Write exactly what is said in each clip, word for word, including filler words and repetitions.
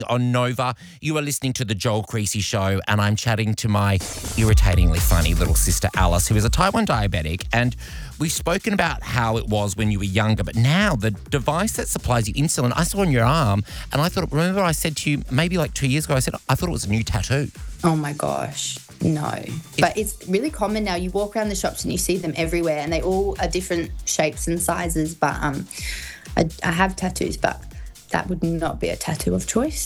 On Nova, you are listening to The Joel Creasy Show, and I'm chatting to my irritatingly funny little sister Alice, who is a type one diabetic, and we've spoken about how it was when you were younger, but now the device that supplies you insulin, I saw on your arm, and I thought, remember I said to you maybe like two years ago, I said, I thought it was a new tattoo. Oh my gosh, no. It, but it's really common now. You walk around the shops and you see them everywhere, and they all are different shapes and sizes, but um, I, I have tattoos, but that would not be a tattoo of choice.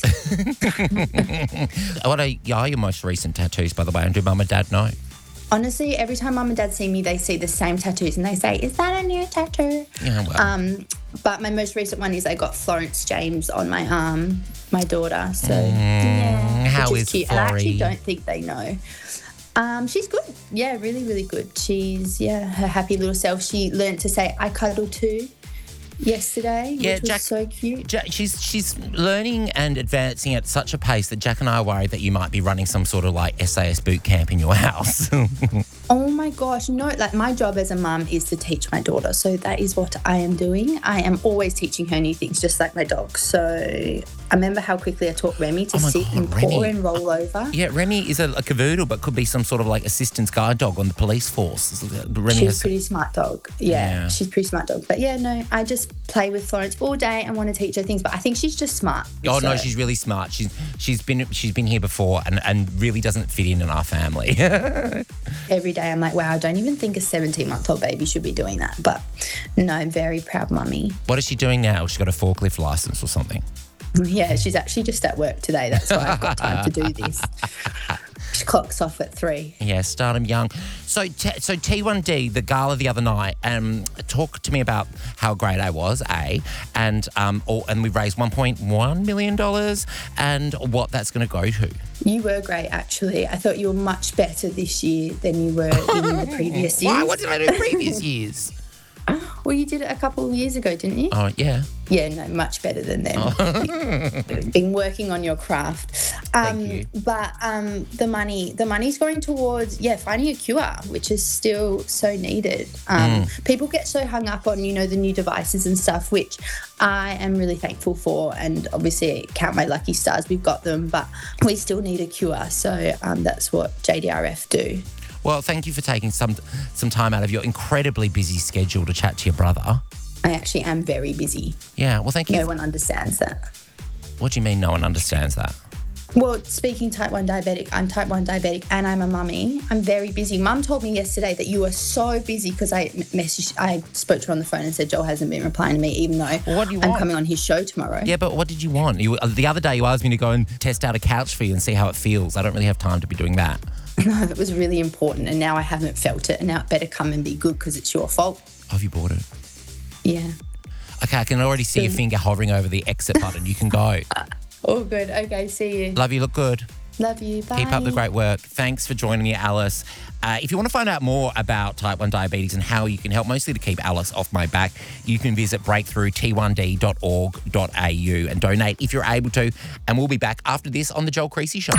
What are, are your most recent tattoos, by the way, and do mum and dad know? Honestly, every time mum and dad see me, they see the same tattoos and they say, is that a new tattoo? Yeah, well. Um, but my most recent one is I got Florence James on my arm, my daughter. So, mm, yeah. How which is, is cute. Florrie? And I actually don't think they know. Um, she's good. Yeah, really, really good. She's, yeah, her happy little self. She learnt to say, I cuddle too. Yesterday, yeah, which was Jack, so cute. Jack, she's she's learning and advancing at such a pace that Jack and I are worried that you might be running some sort of like S A S boot camp in your house. Oh my gosh, no, like my job as a mum is to teach my daughter. So that is what I am doing. I am always teaching her new things, just like my dog. So I remember how quickly I taught Remy to oh sit God, and paw Remy. and roll over. Yeah, Remy is a, a cavoodle, but could be some sort of like assistance guide dog on the police force. Remy she's has a pretty smart dog. Yeah, Yeah. she's a pretty smart dog. But yeah, no, I just play with Florence all day and want to teach her things. But I think she's just smart. Oh so. no, she's really smart. She's she's been she's been here before and, and really doesn't fit in in our family. Every day I'm like, wow, I don't even think a seventeen-month-old baby should be doing that. But no, I'm very proud mummy. What is she doing now? She's got a forklift license or something? Yeah, she's actually just at work today. That's why I've got time to do this. She clocks off at three. Yeah, start 'em young. So, t- so T one D, the gala the other night, um, talk to me about how great I was, A, and um, all, and we raised one point one million dollars and what that's going to go to. You were great, actually. I thought you were much better this year than you were in the previous years. Why? What did I do in previous years? Well, you did it a couple of years ago, didn't you? Oh, yeah. Yeah, no, much better than them. Oh. Been working on your craft. Um, Thank you. But um, the money, the money's going towards, yeah, finding a cure, which is still so needed. Um, Mm. People get so hung up on, you know, the new devices and stuff, which I am really thankful for. And obviously, count my lucky stars, we've got them, but we still need a cure. So um, that's what J D R F do. Well, thank you for taking some some time out of your incredibly busy schedule to chat to your brother. I actually am very busy. Yeah, well, thank you. No one understands that. What do you mean no one understands that? Well, speaking type one diabetic, I'm type one diabetic and I'm a mummy. I'm very busy. Mum told me yesterday that you were so busy because I messaged, I spoke to her on the phone and said Joel hasn't been replying to me even though Well, what do you I'm want? coming on his show tomorrow. Yeah, but what did you want? You, the other day you asked me to go and test out a couch for you and see how it feels. I don't really have time to be doing that. No, that was really important and now I haven't felt it and now it better come and be good because it's your fault. Oh, have you bought it? Yeah. Okay, I can already see your finger hovering over the exit button. You can go. All good. Okay, see you. Love you, look good. Love you. Bye. Keep up the great work. Thanks for joining me, Alice. Uh, if you want to find out more about type one diabetes and how you can help, mostly to keep Alice off my back, you can visit breakthrough t one d dot org dot a u and donate if you're able to. And we'll be back after this on The Joel Creasy Show.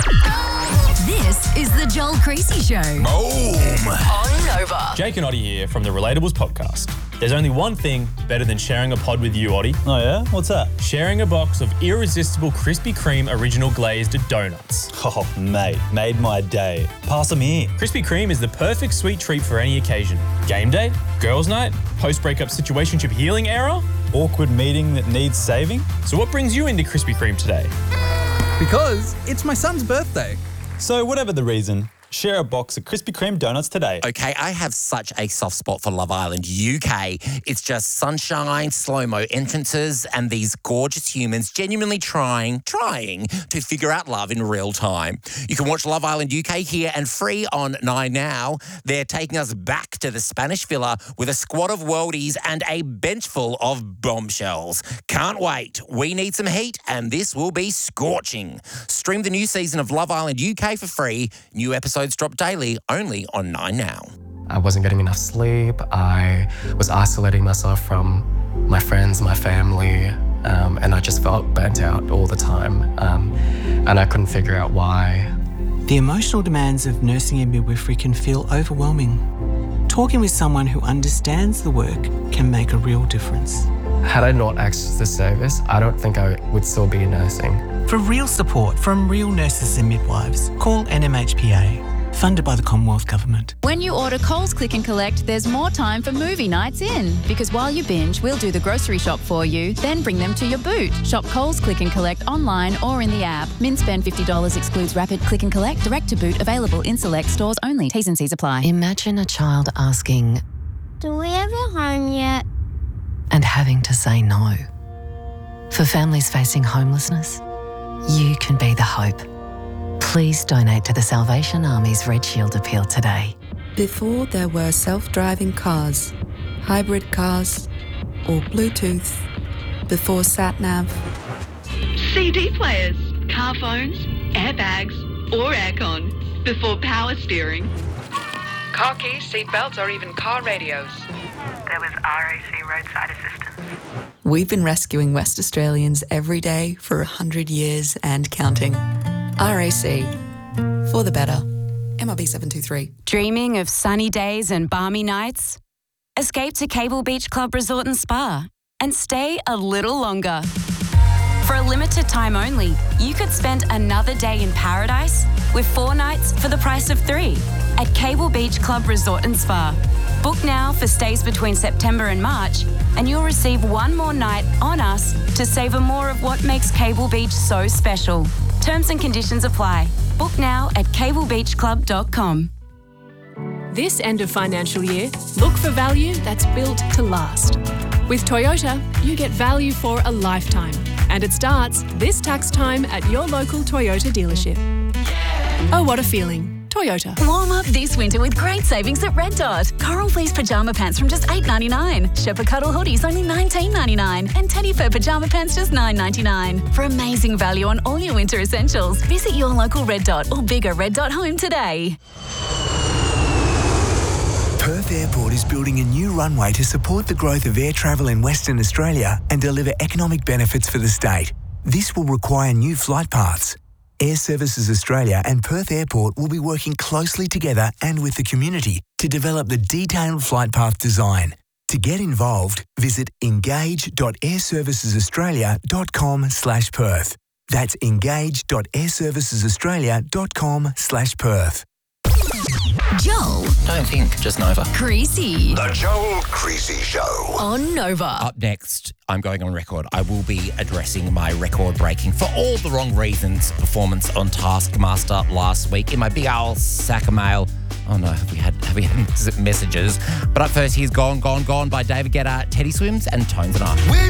This is The Joel Creasy Show. Boom! On Nova. Jake and Oddie here from the Relatables podcast. There's only one thing better than sharing a pod with you, Oddie. Oh yeah? What's that? Sharing a box of irresistible Krispy Kreme original glazed donuts. Oh, mate, made my day. Pass them here. Krispy Kreme is the perfect sweet treat for any occasion. Game day, girls' night, post-breakup situationship healing era. Awkward meeting that needs saving? So what brings you into Krispy Kreme today? Because it's my son's birthday. So whatever the reason, share a box of Krispy Kreme donuts today. Okay, I have such a soft spot for Love Island U K. It's just sunshine, slow-mo entrances, and these gorgeous humans genuinely trying, trying to figure out love in real time. You can watch Love Island U K here and free on Nine Now. They're taking us back to the Spanish Villa with a squad of worldies and a bench full of bombshells. Can't wait. We need some heat, and this will be scorching. Stream the new season of Love Island U K for free. New episodes drop daily only on Nine Now. I wasn't getting enough sleep. I was isolating myself from my friends, my family, um, and I just felt burnt out all the time. Um, and I couldn't figure out why. The emotional demands of nursing and midwifery can feel overwhelming. Talking with someone who understands the work can make a real difference. Had I not accessed the service, I don't think I would still be nursing. For real support from real nurses and midwives, call N M H P A. Funded by the Commonwealth Government. When you order Coles Click and Collect, there's more time for movie nights in. Because while you binge, we'll do the grocery shop for you, then bring them to your boot. Shop Coles Click and Collect online or in the app. Min spend fifty dollars excludes rapid click and collect, direct to boot, available in select stores only. T's and C's apply. Imagine a child asking, "Do we have a home yet?" and having to say no. For families facing homelessness, you can be the hope. Please donate to the Salvation Army's Red Shield appeal today. Before there were self-driving cars, hybrid cars, or Bluetooth, before sat-nav. C D players, car phones, airbags, or aircon, before power steering. Car keys, seat belts, or even car radios. There was R A C roadside assistance. We've been rescuing West Australians every day for a hundred years and counting. R A C, for the better. M R B seven two three. Dreaming of sunny days and balmy nights? Escape to Cable Beach Club Resort and Spa and stay a little longer. For a limited time only, you could spend another day in paradise with four nights for the price of three at Cable Beach Club Resort and Spa. Book now for stays between September and March, and you'll receive one more night on us to savour more of what makes Cable Beach so special. Terms and conditions apply. Book now at cable beach club dot com. This end of financial year, look for value that's built to last. With Toyota, you get value for a lifetime, and it starts this tax time at your local Toyota dealership. Oh, what a feeling. Toyota. Warm up this winter with great savings at Red Dot. Coral fleece pyjama pants from just eight dollars ninety-nine. Sherpa Cuddle hoodies only nineteen ninety-nine. And Teddy Fur pyjama pants just nine dollars ninety-nine. For amazing value on all your winter essentials, visit your local Red Dot or bigger Red Dot home today. Perth Airport is building a new runway to support the growth of air travel in Western Australia and deliver economic benefits for the state. This will require new flight paths. Air Services Australia and Perth Airport will be working closely together and with the community to develop the detailed flight path design. To get involved, visit engage dot air services australia dot com slash Perth. That's engage dot air services australia dot com slash Perth. Joel. Don't think, just Nova. Creasy. The Joel Creasy Show. On Nova. Up next, I'm going on record. I will be addressing my record-breaking, for all the wrong reasons, performance on Taskmaster last week in my big old sack of mail. Oh no, have we had have we had messages? But up first, here's Gone, Gone, Gone by David Guetta, Teddy Swims and Tones and I.